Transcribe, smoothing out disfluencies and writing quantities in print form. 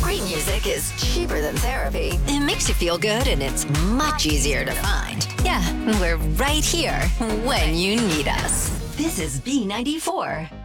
Great music is cheaper than therapy. It makes you feel good and it's much easier to find. Yeah, we're right here when you need us. This is B94.